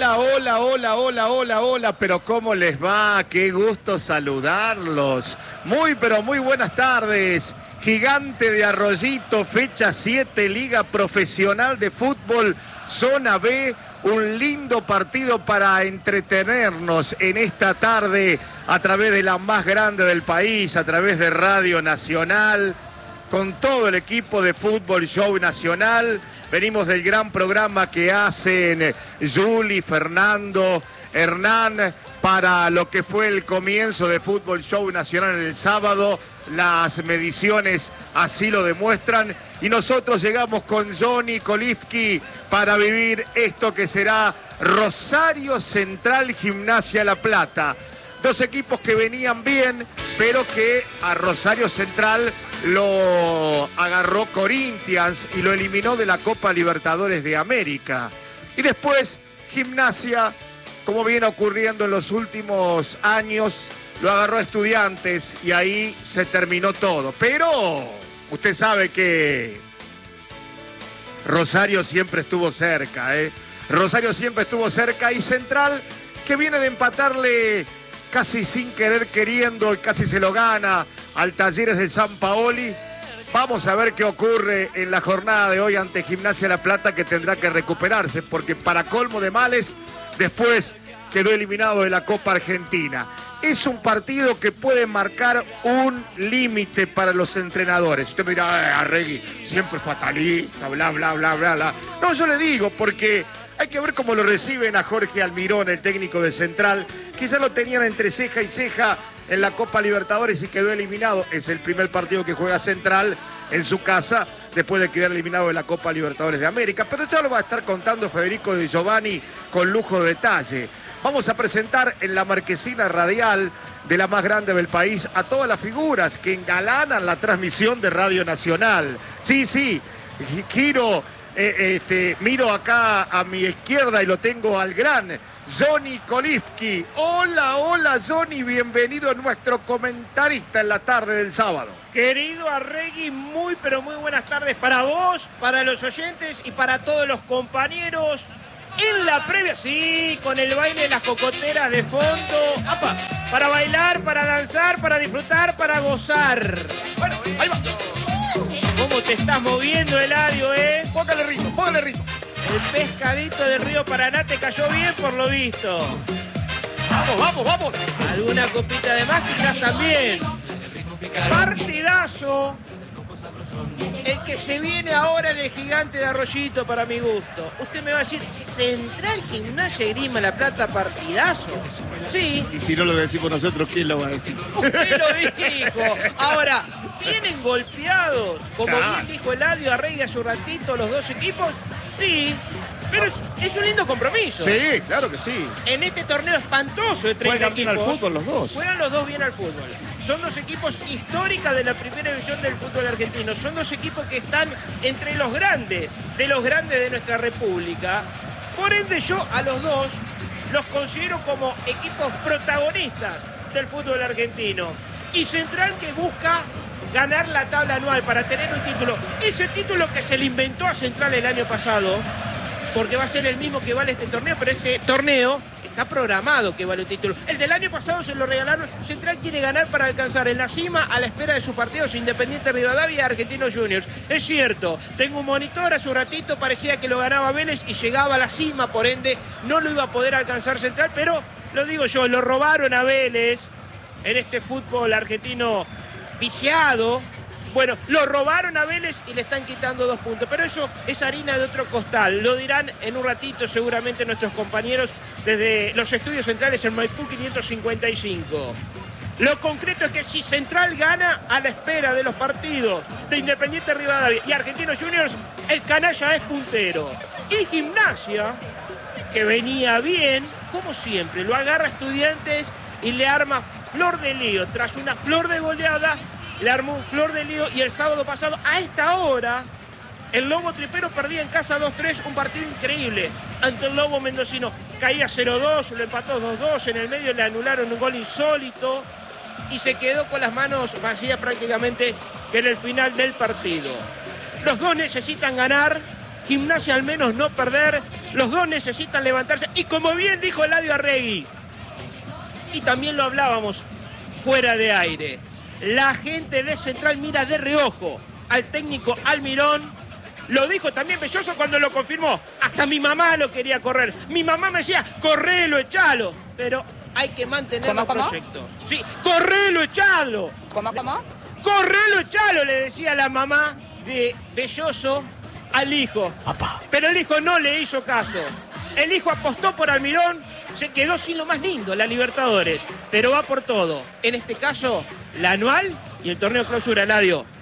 Hola, hola, hola, hola, hola, hola, pero ¿cómo les va? Qué gusto saludarlos. Muy, pero muy buenas tardes. Gigante de Arroyito, fecha 7, Liga Profesional de Fútbol, Zona B. Un lindo partido para entretenernos en esta tarde a través de la más grande del país, a través de Radio Nacional, con todo el equipo de Fútbol Show Nacional. Venimos del gran programa que hacen Juli, Fernando, Hernán, para lo que fue el comienzo de Fútbol Show Nacional el sábado. Las mediciones así lo demuestran. Y nosotros llegamos con Johnny Kolifsky para vivir esto que será Rosario Central Gimnasia La Plata. Dos equipos que venían bien, pero que a Rosario Central lo agarró Corinthians y lo eliminó de la Copa Libertadores de América. Y después Gimnasia, como viene ocurriendo en los últimos años, lo agarró Estudiantes y ahí se terminó todo. Pero usted sabe que Rosario siempre estuvo cerca, Rosario siempre estuvo cerca, y Central, que viene de empatarle casi sin querer queriendo y casi se lo gana al Talleres de San Paoli. Vamos a ver qué ocurre en la jornada de hoy ante Gimnasia La Plata, que tendrá que recuperarse, porque para colmo de males, después quedó eliminado de la Copa Argentina. Es un partido que puede marcar un límite para los entrenadores. Usted me dirá, Arregui, siempre fatalista, bla, bla, bla, bla, bla. No, yo le digo, porque hay que ver cómo lo reciben a Jorge Almirón, el técnico de Central, que ya lo tenían entre ceja y ceja en la Copa Libertadores y quedó eliminado. Es el primer partido que juega Central en su casa después de quedar eliminado de la Copa Libertadores de América. Pero esto lo va a estar contando Federico Di Giovanni con lujo de detalle. Vamos a presentar en la marquesina radial de la más grande del país a todas las figuras que engalanan la transmisión de Radio Nacional. Sí, giro, miro acá a mi izquierda y lo tengo al gran Johnny Kolifsky. Hola, hola Johnny, bienvenido, nuestro comentarista en la tarde del sábado. Querido Arregui, muy pero muy buenas tardes para vos, para los oyentes y para todos los compañeros. En la previa, sí, con el baile de las cocoteras de fondo. ¡Apa! Para bailar, para danzar, para disfrutar, para gozar. Bueno, ahí va. ¿Cómo te estás moviendo, Eladio, Póngale ritmo, póngale ritmo. El pescadito del río Paraná te cayó bien por lo visto. Vamos, vamos, vamos. Alguna copita de más quizás también. Partidazo. El que se viene ahora en el Gigante de Arroyito, para mi gusto. Usted me va a decir, Central Gimnasia y Grima La Plata, partidazo. Sí. Y si no lo decimos nosotros, ¿quién lo va a decir? Usted lo dijo. Ahora, ¿vienen golpeados? Como bien dijo Eladio Arregui hace un ratito, los dos equipos. Sí. Pero es un lindo compromiso. Sí, claro que sí. En este torneo espantoso de 30 Juegan bien equipos. al fútbol los dos. Juegan los dos bien al fútbol. Son dos equipos históricos de la primera división del fútbol argentino. Son dos equipos que están entre los grandes de nuestra república. Por ende, yo a los dos los considero como equipos protagonistas del fútbol argentino. Y Central, que busca ganar la tabla anual para tener un título. Ese título que se le inventó a Central el año pasado, porque va a ser el mismo que vale este torneo, pero este torneo está programado que vale un título. El del año pasado se lo regalaron. Central quiere ganar para alcanzar en la cima, a la espera de sus partidos, Independiente Rivadavia y Argentinos Juniors. Es cierto, tengo un monitor, hace un ratito parecía que lo ganaba Vélez y llegaba a la cima, por ende no lo iba a poder alcanzar Central, pero lo digo yo, lo robaron a Vélez en este fútbol argentino viciado. Bueno, lo robaron a Vélez y le están quitando 2 puntos. Pero eso es harina de otro costal. Lo dirán en un ratito seguramente nuestros compañeros desde los estudios centrales en Maipú 555. Lo concreto es que si Central gana a la espera de los partidos de Independiente Rivadavia y Argentinos Juniors, el canalla es puntero. Y Gimnasia, que venía bien, como siempre, lo agarra Estudiantes y le arma flor de lío. Tras una flor de goleada, le armó un flor de lío, y el sábado pasado, a esta hora, el Lobo Tripero perdía en casa 2-3, un partido increíble ante el Lobo Mendocino. Caía 0-2, lo empató 2-2, en el medio le anularon un gol insólito y se quedó con las manos vacías prácticamente que en el final del partido. Los dos necesitan ganar Gimnasia al menos no perder. Los dos necesitan levantarse. Y como bien dijo Eladio Arregui, y también lo hablábamos fuera de aire, la gente de Central mira de reojo al técnico Almirón. Lo dijo también Belloso cuando lo confirmó. Hasta mi mamá lo quería correr. Mi mamá me decía, correlo, echalo. Pero hay que mantener los proyectos. Sí, correlo, echalo. ¿Cómo? Correlo, echalo, le decía la mamá de Belloso al hijo. Papá. Pero el hijo no le hizo caso. El hijo apostó por Almirón, se quedó sin lo más lindo, la Libertadores. Pero va por todo. En este caso, la anual y el torneo clausura, Eladio.